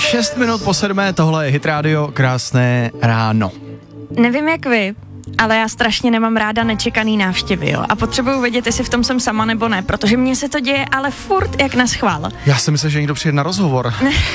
6 minut po 7, tohle je Hit Radio, krásné ráno. Nevím jak vy, ale já strašně nemám ráda nečekaný návštěvy, jo. A potřebuju vědět, jestli v tom jsem sama nebo ne, protože mně se to děje ale furt jak na schvál. Já si myslím, že někdo přijde na rozhovor.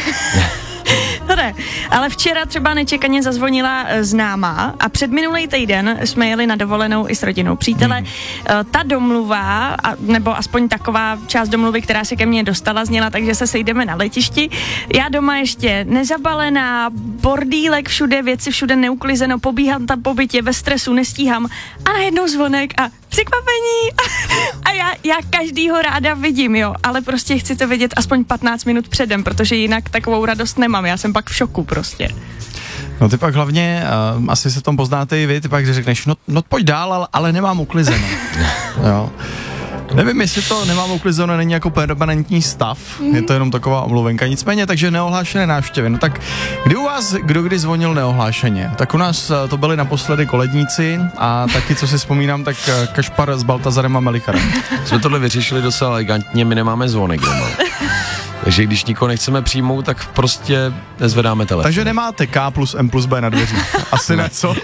To ne, ale včera třeba nečekaně zazvonila známá a předminulý týden jsme jeli na dovolenou i s rodinou přítele. Ta domluva, nebo aspoň taková část domluvy, která se ke mně dostala, zněla, takže se sejdeme na letišti. Já doma ještě nezabalená, bordílek všude, věci všude neuklizeno, pobíhám tam po bytě, ve stresu, nestíhám a najednou zvonek a překvapení a já každýho ráda vidím, jo, ale prostě chci to vědět aspoň 15 minut předem, protože jinak takovou radost nemám, já jsem pak v šoku prostě. No ty pak hlavně, asi se v tom poznáte i vy, ty pak řekneš, no pojď dál, ale nemám uklizeno. Jo. Nevím, jestli to nemám uklizeno není jako permanentní stav, je to jenom taková omluvenka, nicméně, takže neohlášené návštěvy. No tak, kdy u vás kdy zvonil neohlášeně? Tak u nás to byli naposledy koledníci a taky, co si vzpomínám, tak Kašpar s Baltazarem a Melicharem. Jsme tohle vyřešili docela elegantně, my nemáme zvonek doma. Takže když nikoho nechceme přijmout, tak prostě nezvedáme telefon. Takže nemáte K plus M plus B na dveřích. Asi ne, co?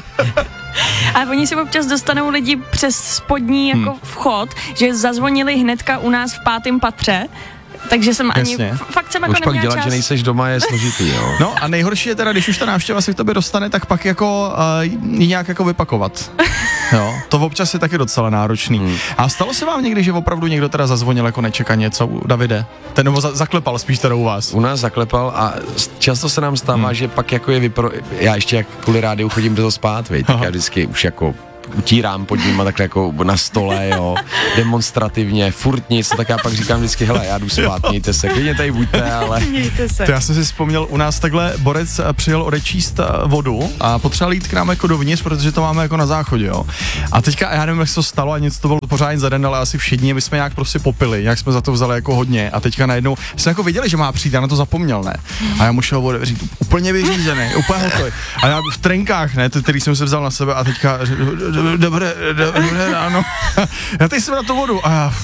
A oni se občas dostanou lidi přes spodní jako vchod, že zazvonili hnedka u nás v 5. patře, takže jsem fakt jsem jako už pak neměla dělat, čas. že nejseš doma, je složitý, jo. No a nejhorší je teda, když už ta návštěva se k tobě dostane, tak pak jako ji nějak jako vypakovat. Jo, to občas je taky docela náročný. A stalo se vám někdy, že opravdu někdo teda zazvonil jako nečekaně, co Davide? Ten nebo zaklepal spíš teda u vás? U nás zaklepal a často se nám stává, že pak jako já ještě jak kvůli rádiu chodím do toho spát, tak já vždycky už jako utírám pod ním a takhle jako na stole, jo, demonstrativně, furt nic, tak já pak říkám vždycky, hele, já jdu spát, mějte se, klidně tady buďte, ale... Mějte se. To já jsem si vzpomněl, u nás takhle borec přijel odečíst vodu a potřeboval jít k nám jako dovnitř, protože to máme jako na záchodě, jo. A teďka, já nevím, jak se to stalo, a něco to bylo pořádně za den, ale asi všichni, my jsme nějak prostě popili, nějak jsme za to vzali jako hodně a teďka najednou jsme jako viděli, že má přijít, já na to zapomněl, ne. A já mu šel otevřít, úplně vyřízený, úplně hotový. A já v trenkách, ne, který jsem si vzal na sebe a teďka dobré ráno. Já teď jsem na tu vodu a já...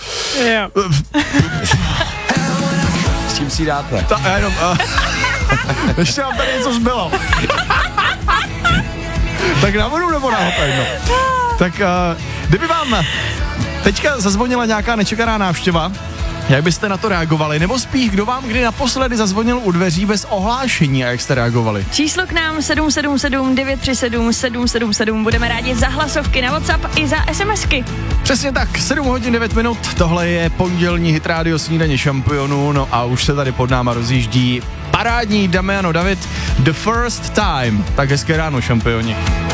S čím si dáte? Já jenom... ještě vám tady něco zbylo. Tak na vodu nebo na hotej, no. Tak kdyby vám teďka zazvonila nějaká nečekaná návštěva, jak byste na to reagovali? Nebo spíš, kdo vám kdy naposledy zazvonil u dveří bez ohlášení a jak jste reagovali? Číslo k nám 777 937 777. Budeme rádi za hlasovky na WhatsApp i za SMSky. Přesně tak, 7 hodin 9 minut, tohle je pondělní Hit Radio snídaně šampionů, no a už se tady pod náma rozjíždí parádní Damiano David, The First Time. Tak hezké ráno, šampioni.